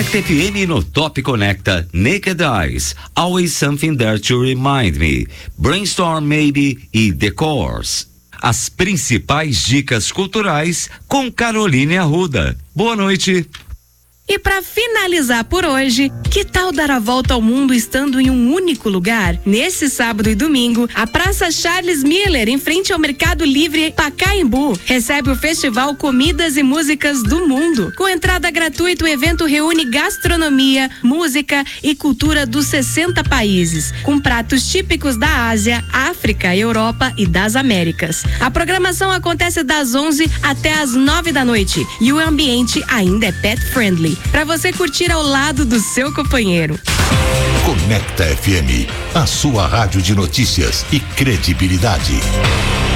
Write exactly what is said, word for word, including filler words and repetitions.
Conecta F M no Top Conecta, Naked Eyes, Always Something There to Remind Me, Brainstorm Maybe e The Course. As principais dicas culturais com Caroline Arruda. Boa noite. E para finalizar por hoje, que tal dar a volta ao mundo estando em um único lugar? Nesse sábado e domingo, a Praça Charles Miller, em frente ao Mercado Livre Pacaembu, recebe o festival Comidas e Músicas do Mundo. Com entrada gratuita, o evento reúne gastronomia, música e cultura dos sessenta países, com pratos típicos da Ásia, África, Europa e das Américas. A programação acontece das onze até as nove da noite e o ambiente ainda é pet friendly, para você curtir ao lado do seu companheiro. Conecta F M, a sua rádio de notícias e credibilidade.